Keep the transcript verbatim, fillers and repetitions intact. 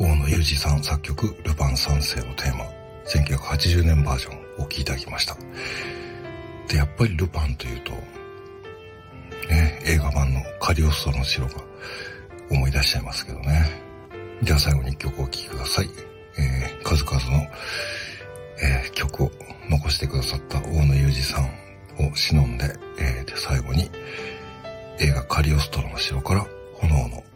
大野裕二さん作曲ルパン三世のテーマ、せんきゅうひゃくはちじゅうねんバージョンをお聴きいただきました。で、やっぱりルパンというと、ね、映画版のカリオストロの城が思い出しちゃいますけどね。じゃあ最後に一曲お聴きください。えー、数々の、えー、曲を残してくださった大野裕二さんを偲んで、えー、で最後に映画カリオストロの城から炎の